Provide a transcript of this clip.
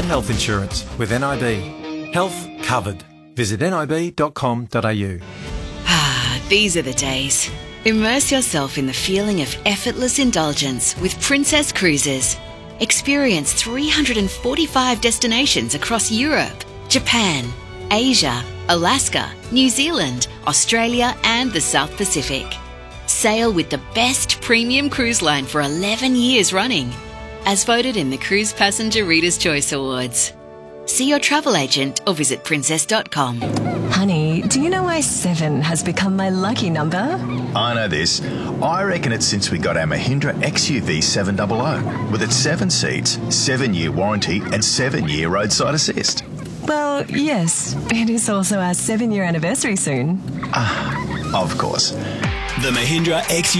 get health insurance with NIB. Health covered. Visit nib.com.au. These are the days. Immerse yourself in the feeling of effortless indulgence with Princess Cruises. Experience 345 destinations across Europe, Japan, Asia, Alaska, New Zealand, Australia and the South Pacific. Sail with the best premium cruise line for 11 years running, as voted in the Cruise Passenger Reader's Choice Awards. See your travel agent or visit princess.com. Honey, do you know why 7 has become my lucky number? I know this. I reckon it's since we got our Mahindra XUV 700. With its 7 seats, 7-year warranty and 7-year roadside assist. Well, yes. It is also our 7-year anniversary soon. Of course. The Mahindra XUV